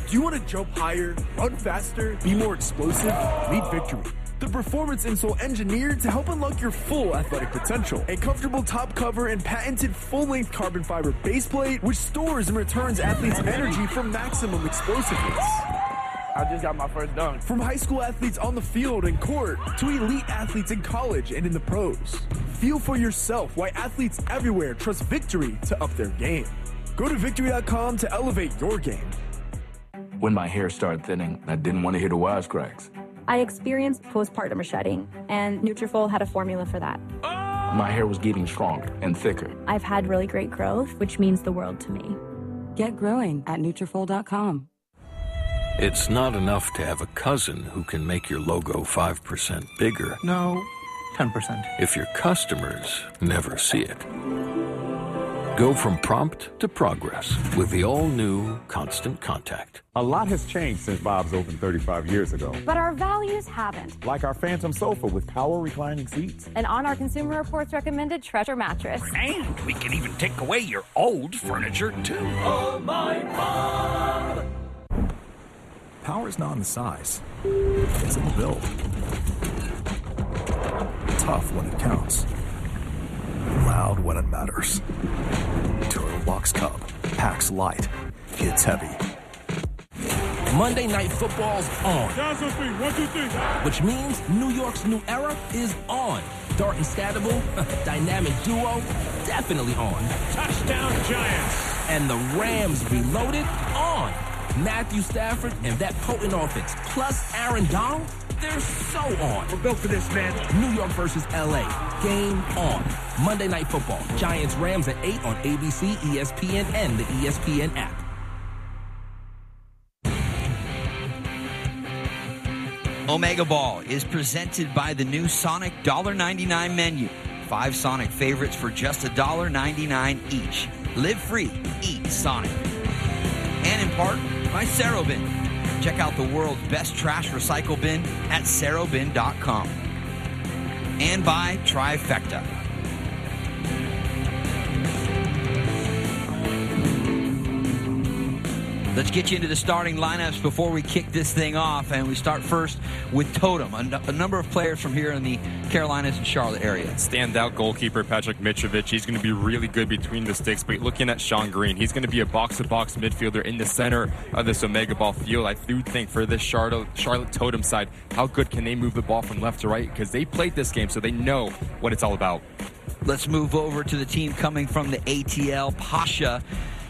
Do you want to jump higher, run faster, be more explosive? Meet Victory, the performance insole engineered to help unlock your full athletic potential. A comfortable top cover and patented full-length carbon fiber base plate, which stores and returns athletes' energy for maximum explosiveness. I just got my first dunk. From high school athletes on the field and court to elite athletes in college and in the pros. Feel for yourself why athletes everywhere trust Victory to up their game. Go to victory.com to elevate your game. When my hair started thinning, I didn't want to hear the wisecracks. I experienced postpartum shedding, and Nutrafol had a formula for that. My hair was getting stronger and thicker. I've had really great growth, which means the world to me. Get growing at Nutrafol.com. It's not enough to have a cousin who can make your logo 5% bigger. No, 10%. If your customers never see it. Go from prompt to progress with the all-new Constant Contact. A lot has changed since Bob's opened 35 years ago. But our values haven't. Like our Phantom sofa with power reclining seats. And on our Consumer Reports recommended Treasure mattress. And we can even take away your old furniture, too. Oh, my Bob! Power's not in the size. It's in the build. Tough when it counts. Loud when it matters. Turtle Box Cub. Packs light. Hits heavy. Monday Night Football's on. Down some feet. 1, 2, 3. Which means New York's new era is on. Dart and Statable, dynamic duo, definitely on. Touchdown Giants. And the Rams Reloaded on. Matthew Stafford and that potent offense, plus Aaron Donald, they're so on. We're built for this, man. New York versus LA. Game on. Monday Night Football. Giants Rams at 8 on ABC, ESPN, and the ESPN app. Omega Ball is presented by the new Sonic $1.99 menu. 5 Sonic favorites for just $1.99 each. Live free. Eat Sonic. And in part by Serobin. Check out the world's best trash recycle bin at serobin.com. And by Trifecta. Let's get you into the starting lineups before we kick this thing off. And we start first with Totem, a number of players from here in the Carolinas and Charlotte area. Standout goalkeeper Patrick Mitrovic. He's going to be really good between the sticks. But looking at Sean Green, he's going to be a box-to-box midfielder in the center of this Omega Ball field. I do think for this Charlotte Totem side, how good can they move the ball from left to right? Because they played this game, so they know what it's all about. Let's move over to the team coming from the ATL, Pasha.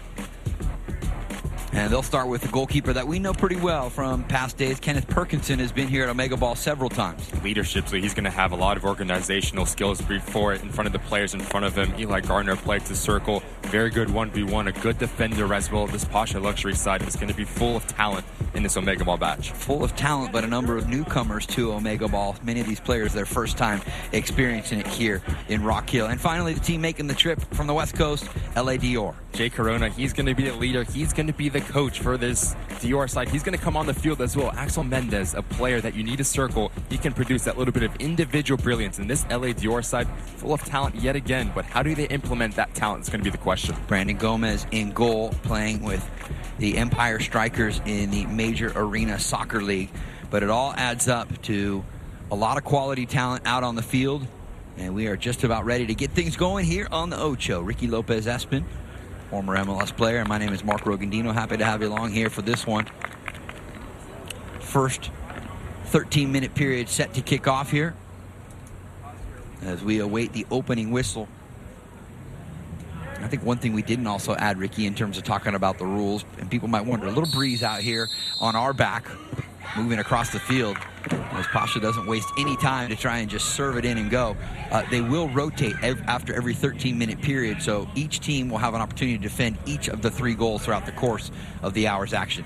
And they'll start with the goalkeeper that we know pretty well from past days. Kenneth Perkinson has been here at Omega Ball several times. Leadership, so he's going to have a lot of organizational skills before it in front of the players in front of him. Eli Gardner played to circle. Very good 1v1, a good defender as well. This Pasha luxury side is going to be full of talent in this Omega Ball batch. Full of talent, but a number of newcomers to Omega Ball. Many of these players, their first time experiencing it here in Rock Hill. And finally, the team making the trip from the West Coast, LA Dior. Jay Corona, he's going to be a leader. He's going to be the coach for this Dior side. He's going to come on the field as well. Axel Mendez, a player that you need to circle. He can produce that little bit of individual brilliance. And this LA Dior side, full of talent yet again. But how do they implement that talent is going to be the question. Brandon Gomez in goal, playing with the Empire Strikers in the Major Arena Soccer League. But it all adds up to a lot of quality talent out on the field. And we are just about ready to get things going here on the Ocho. Ricky Lopez-Espin, former MLS player, and my name is Mark Rogandino. Happy to have you along here for this one. First 13-minute period set to kick off here as we await the opening whistle. I think one thing we didn't also add, Ricky, in terms of talking about the rules, and people might wonder, a little breeze out here on our back, moving across the field, as Pasha doesn't waste any time to try and just serve it in and go. They will rotate after every 13-minute period, so each team will have an opportunity to defend each of the 3 goals throughout the course of the hour's action.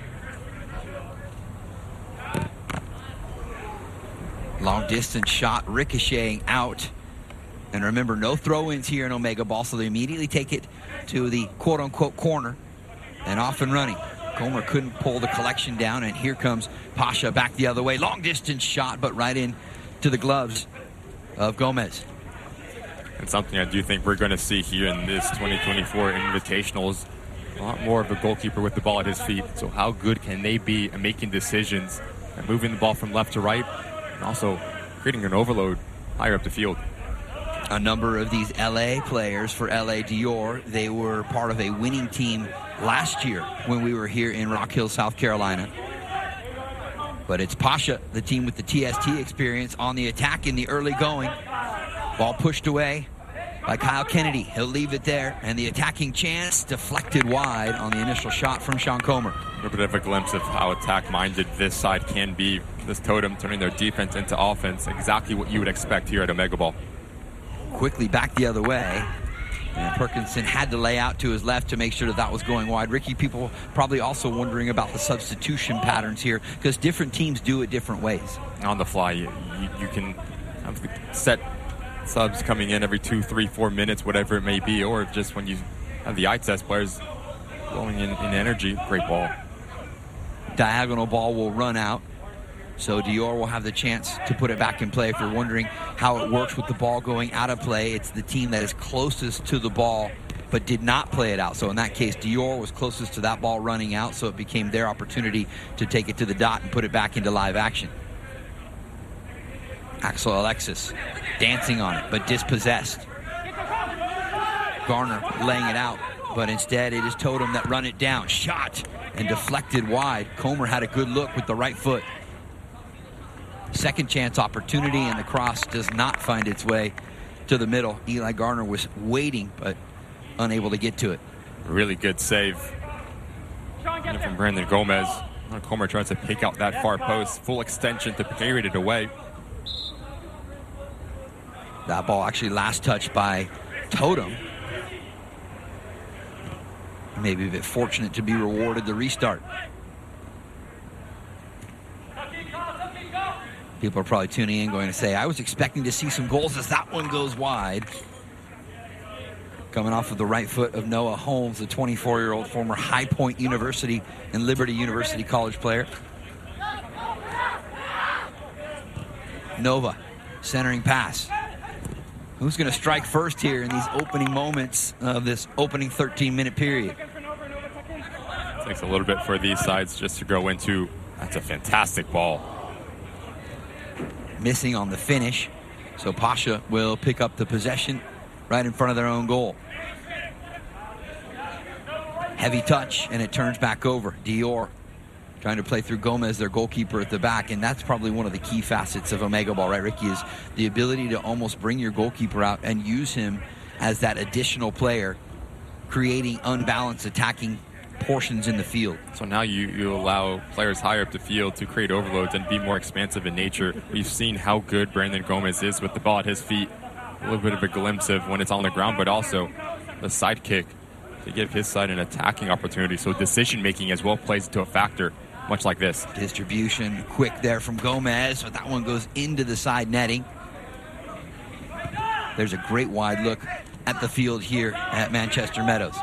Long distance shot ricocheting out. And remember, no throw-ins here in Omega Ball, so they immediately take it to the quote-unquote corner and off and running. Comer couldn't pull the collection down, and here comes Pasha back the other way. Long-distance shot, but right in to the gloves of Gomez. And something I do think we're going to see here in this 2024 Invitationals, a lot more of a goalkeeper with the ball at his feet. So how good can they be at making decisions and moving the ball from left to right and also creating an overload higher up the field? A number of these LA players for LA Dior, they were part of a winning team last year when we were here in Rock Hill, South Carolina. But it's Pasha, the team with the TST experience, on the attack in the early going. Ball pushed away by Kyle Kennedy. He'll leave it there, and the attacking chance deflected wide on the initial shot from Sean Comer. A little bit of a glimpse of how attack-minded this side can be. This Totem turning their defense into offense, exactly what you would expect here at Omega Ball. Quickly back the other way, and Perkinson had to lay out to his left to make sure that that was going wide. Ricky, people probably also wondering about the substitution patterns here because different teams do it different ways. On the fly, you can have set subs coming in every 2, 3, 4 minutes, whatever it may be, or just when you have the eye test players going in energy. Great ball. Diagonal ball will run out. So Dior will have the chance to put it back in play. If you're wondering how it works with the ball going out of play, it's the team that is closest to the ball but did not play it out. So in that case, Dior was closest to that ball running out, so it became their opportunity to take it to the dot and put it back into live action. Axel Alexis dancing on it, but dispossessed. Garner laying it out, but instead it is Totem that run it down. Shot and deflected wide. Comer had a good look with the right foot. Second chance opportunity, and the cross does not find its way to the middle. Eli Garner was waiting, but unable to get to it. Really good save from Brandon Gomez. Comer tries to pick out that far post. Full extension to parry it away. That ball actually last touched by Totem. Maybe a bit fortunate to be rewarded the restart. People are probably tuning in going to say, I was expecting to see some goals as that one goes wide. Coming off of the right foot of Noah Holmes, the 24-year-old former High Point University and Liberty University college player. Nova, centering pass. Who's going to strike first here in these opening moments of this opening 13-minute period? It takes a little bit for these sides just to go into. That's a fantastic ball. Missing on the finish, so Pasha will pick up the possession right in front of their own goal. Heavy touch, and it turns back over. Dior trying to play through Gomez, their goalkeeper at the back, and that's probably one of the key facets of Omega Ball, right, Ricky, is the ability to almost bring your goalkeeper out and use him as that additional player, creating unbalanced attacking portions in the field. So now you allow players higher up the field to create overloads and be more expansive in nature. We've seen how good Brandon Gomez is with the ball at his feet. A little bit of a glimpse of when it's on the ground, but also the side kick to give his side an attacking opportunity. So decision-making as well plays into a factor, much like this. Distribution quick there from Gomez, but that one goes into the side netting. There's a great wide look at the field here at Manchester Meadows.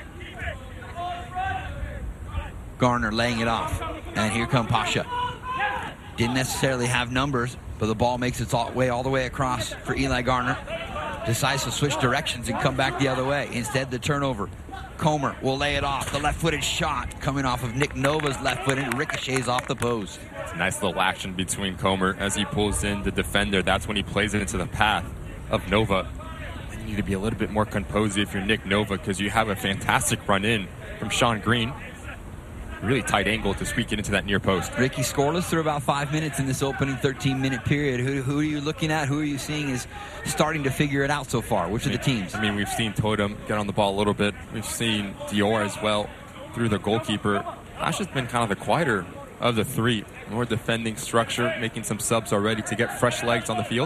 Garner laying it off, and here come Pasha. Didn't necessarily have numbers, but the ball makes its way all the way across for Eli Garner. Decides to switch directions and come back the other way. Instead, the turnover. Comer will lay it off. The left-footed shot coming off of Nick Nova's left foot and ricochets off the post. It's a nice little action between Comer as he pulls in the defender. That's when he plays it into the path of Nova. And you need to be a little bit more composed if you're Nick Nova, because you have a fantastic run-in from Sean Green. Really tight angle to squeak it into that near post. Ricky, scoreless through about 5 minutes in this opening 13-minute period. Who are you looking at? Who are you seeing is starting to figure it out so far? Which of the teams? I mean, we've seen Totem get on the ball a little bit. We've seen Dior as well through the goalkeeper. Pasha's been kind of the quieter of the three. More defending structure, making some subs already to get fresh legs on the field.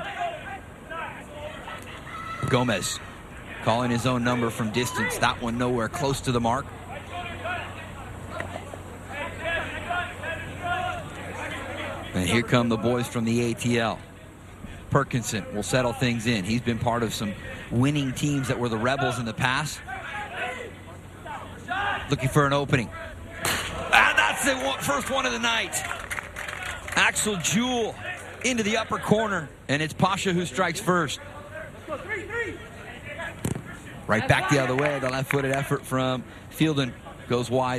Gomez calling his own number from distance. That one nowhere close to the mark. And here come the boys from the ATL. Perkinson will settle things in. He's been part of some winning teams that were the Rebels in the past. Looking for an opening. And that's the first one of the night. Axel Jewell into the upper corner, and it's Pasha who strikes first. Right back the other way, the left-footed effort from Fielden goes wide.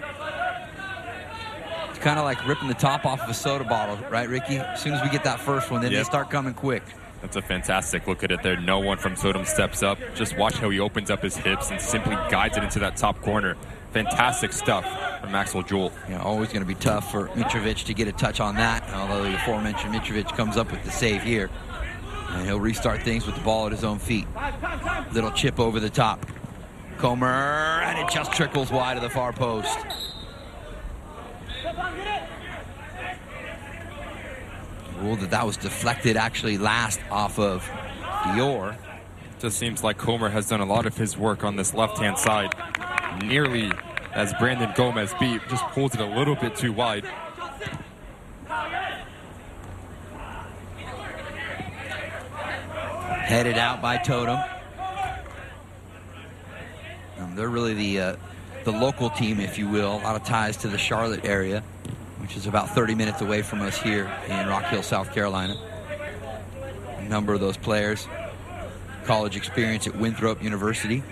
It's kind of like ripping the top off of a soda bottle, right, Ricky? As soon as we get that first one, then they start coming quick. That's a fantastic look at it there. No one from Totem steps up. Just watch how he opens up his hips and simply guides it into that top corner. Fantastic stuff from Maxwell Jewell. Yeah, always going to be tough for Mitrovic to get a touch on that, although the aforementioned Mitrovic comes up with the save here. And he'll restart things with the ball at his own feet. Little chip over the top. Comer, and it just trickles wide of the far post. Ruled that was deflected actually last off of Dior. Just seems like Comer has done a lot of his work on this left-hand side. Nearly as Brandon Gomez beat, just pulls it a little bit too wide. Headed out by Totem. They're really the local team, if you will. A lot of ties to the Charlotte area, which is about 30 minutes away from us here in Rock Hill, South Carolina. A number of those players, college experience at Winthrop University.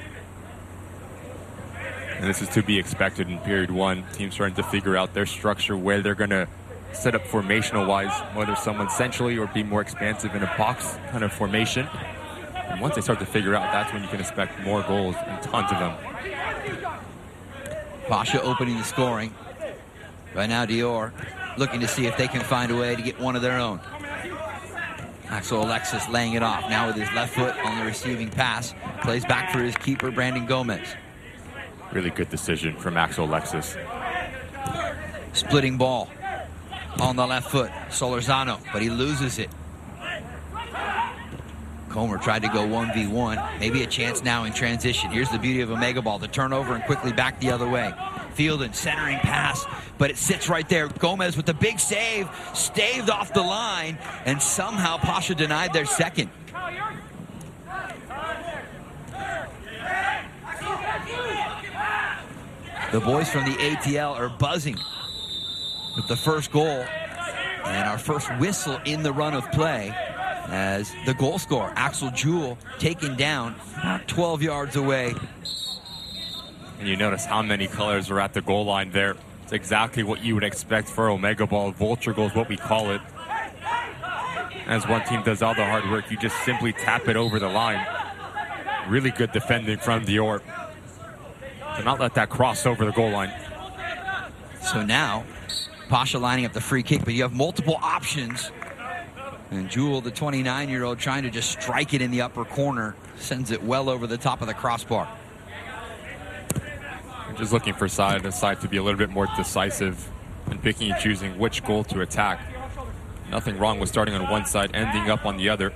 And this is to be expected in period one. Teams starting to figure out their structure, where they're going to set up formational-wise, whether someone centrally or be more expansive in a box kind of formation. And once they start to figure out, that's when you can expect more goals and tons of them. Pasha opening the scoring. Right now, Dior looking to see if they can find a way to get one of their own. Axel Alexis laying it off. Now with his left foot on the receiving pass. Plays back for his keeper, Brandon Gomez. Really good decision from Axel Alexis. Splitting ball on the left foot. Solorzano, but he loses it. Comer tried to go 1v1. Maybe a chance now in transition. Here's the beauty of Omega Ball. The turnover and quickly back the other way. Fielden centering pass, but it sits right there. Gomez with the big save, staved off the line, and somehow Pasha denied their second. The boys from the ATL are buzzing with the first goal and our first whistle in the run of play as the goal scorer, Axel Jewell, taken down about 12 yards away. And you notice how many colors are at the goal line there. It's exactly what you would expect for Omega Ball. Vulture goal is what we call it. As one team does all the hard work, you just simply tap it over the line. Really good defending from Dior. To not let that cross over the goal line. So now, Pasha lining up the free kick, but you have multiple options. And Jewell, the 29-year-old, trying to just strike it in the upper corner. Sends it well over the top of the crossbar. Just looking for side to be a little bit more decisive and picking and choosing which goal to attack. Nothing wrong with starting on one side, ending up on the other.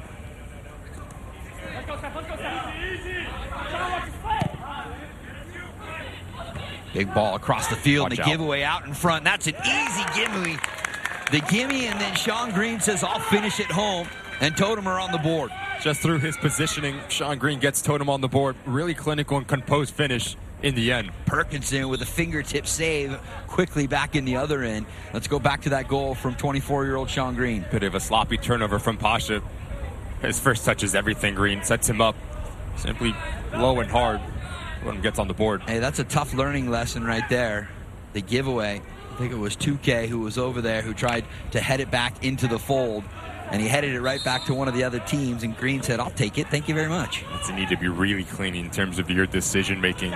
Big ball across the field. Watch the giveaway out in front. That's an easy gimme. The gimme, and then Sean Green says, I'll finish it home. And Totem are on the board. Just through his positioning, Sean Green gets Totem on the board. Really clinical and composed finish in the end. Perkinson with a fingertip save, quickly back in the other end. Let's go back to that goal from 24-year-old Sean Green. Bit of a sloppy turnover from Pasha. His first touch is everything. Green sets him up simply low and hard when he gets on the board. Hey, that's a tough learning lesson right there. The giveaway. I think it was 2K who was over there who tried to head it back into the fold. And he headed it right back to one of the other teams, and Green said, I'll take it. Thank you very much. It's a need to be really clean in terms of your decision-making.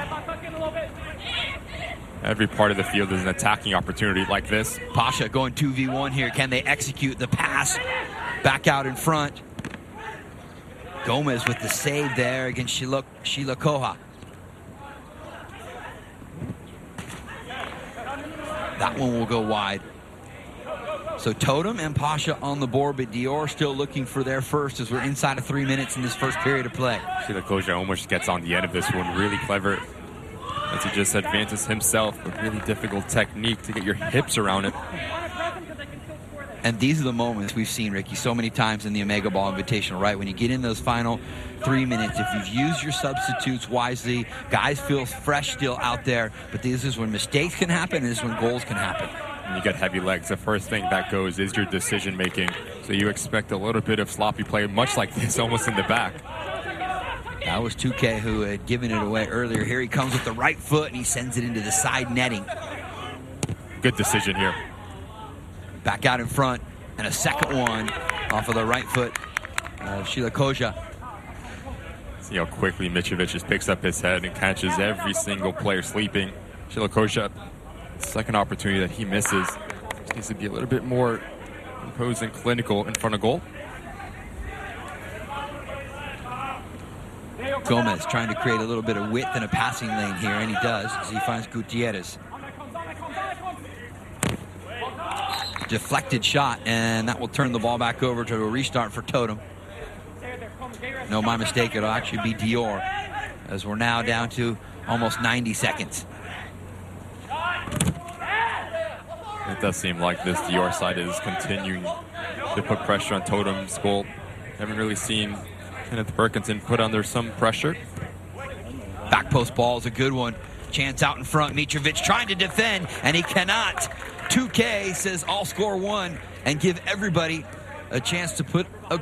Every part of the field is an attacking opportunity like this. Pasha going 2v1 here. Can they execute the pass back out in front? Gomez with the save there against Sheila Koha. That one will go wide. So Totem and Pasha on the board, but Dior still looking for their first as we're inside of 3 minutes in this first period of play. Sheila Koha almost gets on the end of this one. Really clever. As he just advances himself with really difficult technique to get your hips around it. And these are the moments we've seen, Ricky, so many times in the Omega Ball Invitational, right? When you get in those final 3 minutes, if you've used your substitutes wisely, guys feel fresh still out there, but this is when mistakes can happen, and this is when goals can happen. And you get heavy legs. The first thing that goes is your decision-making. So you expect a little bit of sloppy play, much like this, almost in the back. That was 2K who had given it away earlier. Here he comes with the right foot, and he sends it into the side netting. Good decision here. Back out in front, and a second one off of the right foot of Sheila Koja. See how quickly Mitrovic just picks up his head and catches every single player sleeping. Sheila Koja, second opportunity that he misses. Just needs to be a little bit more composed and clinical in front of goal. Gomez trying to create a little bit of width in a passing lane here, and he does as he finds Gutierrez. Deflected shot, and that will turn the ball back over to a restart for Totem. No, my mistake. It'll actually be Dior, as we're now down to almost 90 seconds. It does seem like this Dior side is continuing to put pressure on Totem's goal. Haven't really seen Kenneth Perkinson put under some pressure. Back post ball is a good one. Chance out in front. Mitrovic trying to defend, and he cannot. 2K says I'll score one and give everybody a chance to put a